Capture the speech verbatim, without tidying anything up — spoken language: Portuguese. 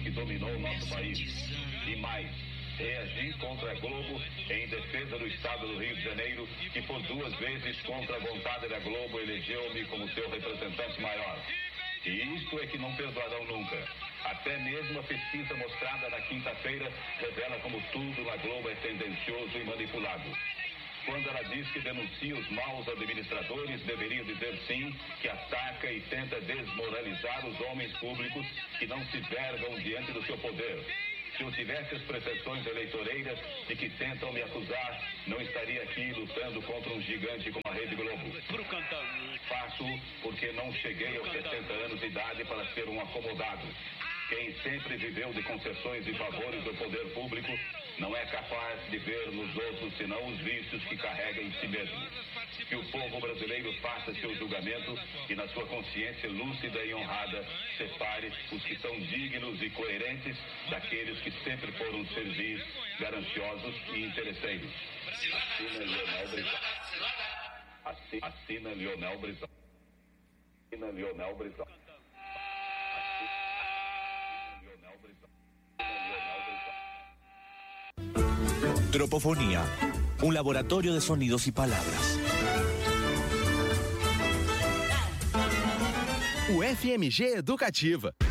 que dominou nosso país. E mais, reagir contra a Globo em defesa do Estado do Rio de Janeiro, que por duas vezes, contra a vontade da Globo, elegeu-me como seu representante maior. E isto é que não perdoarão nunca. Até mesmo a pesquisa mostrada na quinta-feira revela como tudo na Globo é tendencioso e manipulado. Quando ela diz que denuncia os maus administradores, deveria dizer sim, que ataca e tenta desmoralizar os homens públicos que não se vergam diante do seu poder. Se eu tivesse as pretensões eleitoreiras de que tentam me acusar, não estaria aqui lutando contra um gigante como a Rede Globo. Faço porque não cheguei aos sessenta anos de idade para ser um acomodado. Quem sempre viveu de concessões e favores do poder público não é capaz de ver nos outros senão os vícios que carrega em si mesmo. Que o povo brasileiro faça seu julgamento e, na sua consciência lúcida e honrada, separe os que são dignos e coerentes daqueles que sempre foram servis, gananciosos e interesseiros. Assina Leonel Brizão. Assina, assina Leonel Brizão. Assina Leonel Brizão. Tropofonía, un laboratorio de sonidos y palabras. U F M G Educativa.